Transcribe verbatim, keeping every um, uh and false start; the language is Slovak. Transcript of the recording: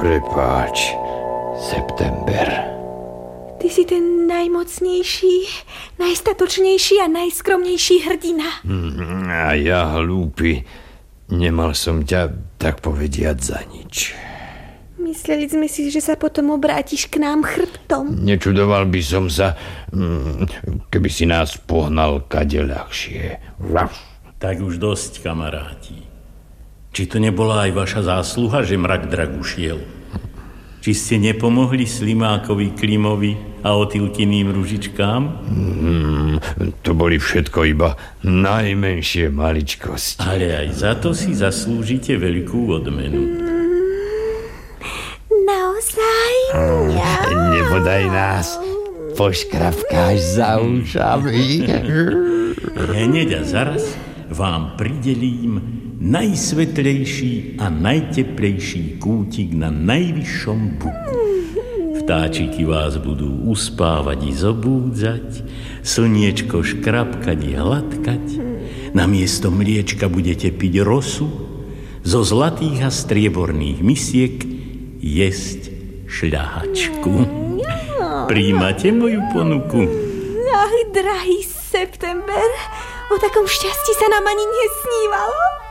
Prepáč, September. Ty si ten najmocnejší, najstatočnejší a najskromnejší hrdina. A ja, hlúpy, nemal som ťa, tak povediať, za nič. Mysleli sme si, že sa potom obrátiš k nám chrbtom. Nečudoval by som sa, keby si nás pohnal kade ľahšie. Tak už dosť, kamaráti. Či to nebola aj vaša zásluha, že mrak drak ušiel? Či ste nepomohli Slimákovi Klimovi a Otýlkyným ružičkám? Hmm, to boli všetko iba najmenšie maličkosti. Ale aj za to si zaslúžite veľkú odmenu. Naozaj? Hmm, nebodaj nás poškrapkáš za ušami. Hneď a zaraz vám pridelím najsvetlejší a najteplejší kútik na najvyššom buku. Vtáčiky vás budú uspávať i zobúdzať, slniečko škrapkať i hladkať, namiesto mliečka budete piť rosu, zo zlatých a strieborných misiek jesť šľahačku. Príjmate moju ponuku? Ach, drahý September, o takom šťastí sa nám ani nesnívalo.